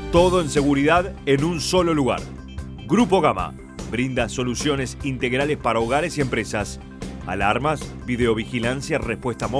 Todo en seguridad en un solo lugar. Grupo Gama brinda soluciones integrales para hogares y empresas. Alarmas, videovigilancia, respuesta móvil.